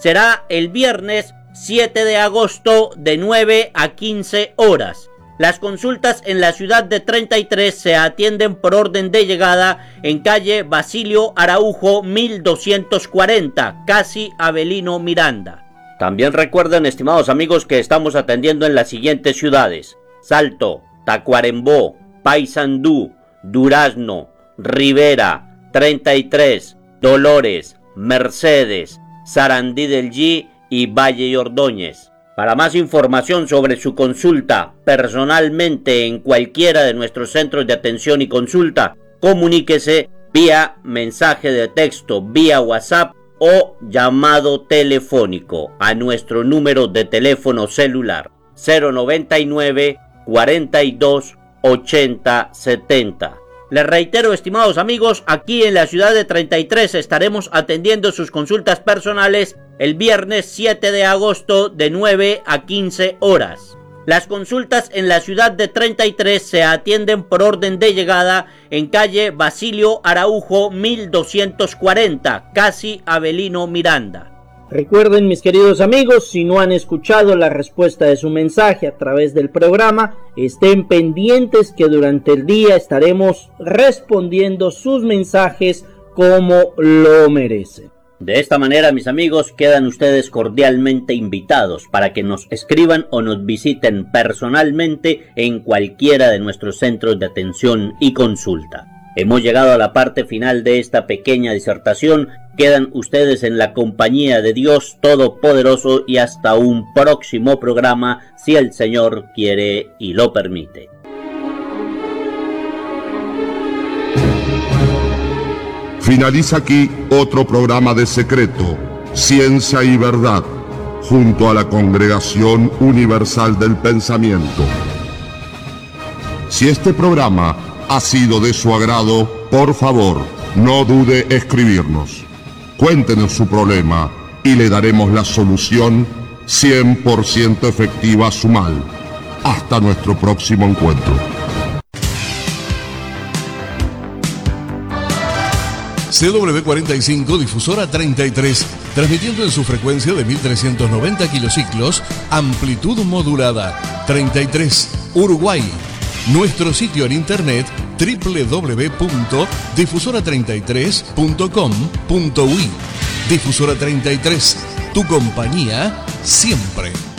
será el viernes 7 de agosto de 9 a 15 horas. Las consultas en la ciudad de 33 se atienden por orden de llegada en calle Basilio Araujo 1240, casi Avelino Miranda. También recuerden, estimados amigos, que estamos atendiendo en las siguientes ciudades: Salto, Tacuarembó, Paysandú, Durazno, Rivera, 33, Dolores, Mercedes, Sarandí del G y Valle y Ordóñez. Para más información sobre su consulta personalmente en cualquiera de nuestros centros de atención y consulta, comuníquese vía mensaje de texto, vía WhatsApp o llamado telefónico a nuestro número de teléfono celular 099 42 80 70. Les reitero, estimados amigos, aquí en la ciudad de 33 estaremos atendiendo sus consultas personales el viernes 7 de agosto de 9 a 15 horas. Las consultas en la ciudad de 33 se atienden por orden de llegada en calle Basilio Araujo 1240, casi Avelino Miranda. Recuerden, mis queridos amigos, si no han escuchado la respuesta de su mensaje a través del programa, estén pendientes que durante el día estaremos respondiendo sus mensajes como lo merecen. De esta manera, mis amigos, quedan ustedes cordialmente invitados para que nos escriban o nos visiten personalmente en cualquiera de nuestros centros de atención y consulta. Hemos llegado a la parte final de esta pequeña disertación. Quedan ustedes en la compañía de Dios Todopoderoso y hasta un próximo programa, si el Señor quiere y lo permite. Finaliza aquí otro programa de Secreto, Ciencia y Verdad, junto a la Congregación Universal del Pensamiento. Si este programa ha sido de su agrado, por favor, no dude escribirnos. Cuéntenos su problema y le daremos la solución 100% efectiva a su mal. Hasta nuestro próximo encuentro. CW45, difusora 33, transmitiendo en su frecuencia de 1390 kilociclos, amplitud modulada, 33, Uruguay. Nuestro sitio en internet www.difusora33.com.uy. Difusora 33, tu compañía siempre.